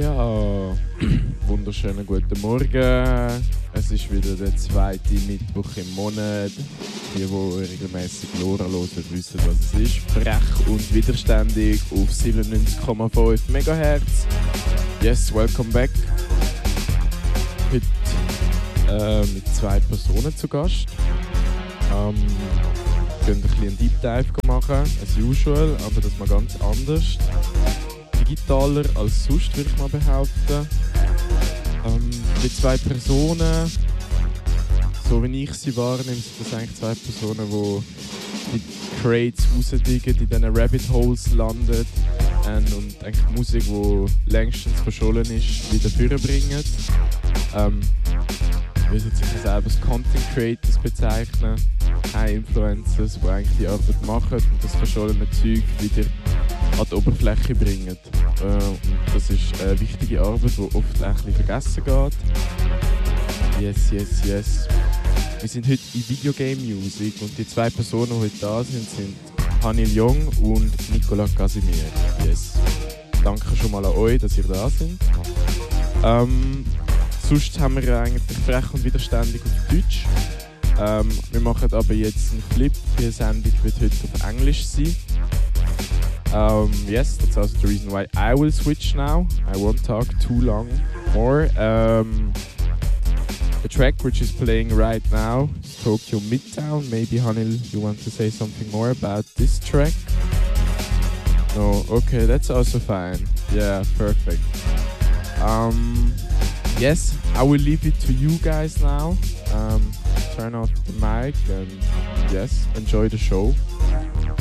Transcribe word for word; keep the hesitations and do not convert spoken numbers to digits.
Ja, wunderschönen guten Morgen. Es ist wieder der zweite Mittwoch im Monat. Die, die regelmäßig Lora hören, wissen, was es ist. Frech und widerständig auf siebenundneunzig Komma fünf Megahertz. Yes, welcome back. Heute äh, mit zwei Personen zu Gast. Ähm, wir können ein bisschen einen Deep Dive machen, as usual, aber das mal ganz anders. Digitaler als sonst, würde ich mal behaupten. Ähm, die zwei Personen, so wie ich sie wahrnehme, sind das eigentlich zwei Personen, die die Crates rausdigen, in diesen Rabbit Holes landen ähm, und eigentlich Musik, die längstens verschollen ist, wieder vorbringen. Ähm, würden sich selber als Content Creators bezeichnen, keine Influencers, die eigentlich die Arbeit machen und das verschollene Zeug wieder an die Oberfläche bringen. Äh, und das ist eine wichtige Arbeit, die oft ein bisschen vergessen geht. Yes, yes, yes. Wir sind heute in Videogame Music und die zwei Personen, die heute da sind, sind Hanil Jong und Nicola Casimir. Yes. Danke schon mal an euch, dass ihr da seid. Ähm, sonst haben wir eigentlich frech und widerständig auf Deutsch. Ähm, wir machen aber jetzt einen Flip. Die Sendung wird heute auf Englisch sein. Um, yes, that's also the reason why I will switch now. I won't talk too long more. Um, the track which is playing right now is Tokyo Midtown. Maybe Hanil, you want to say something more about this track? No, okay, that's also fine. Yeah, perfect. Um, yes, I will leave it to you guys now. Um, turn off the mic and yes, enjoy the show.